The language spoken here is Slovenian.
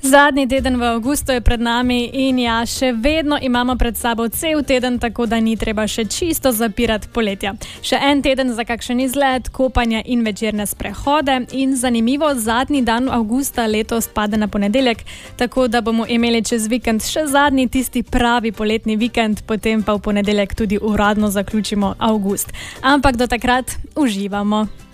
Zadnji teden v avgustu je pred nami in ja, še vedno imamo pred sabo cel teden, tako da ni treba še čisto zapirati poletja. Še en teden za kakšen izlet, kopanje in večerne sprehode in zanimivo, zadnji dan avgusta letos pade na ponedeljek, tako da bomo imeli čez vikend še zadnji tisti pravi poletni vikend, potem pa v ponedeljek tudi uradno zaključimo avgust. Ampak do takrat uživamo.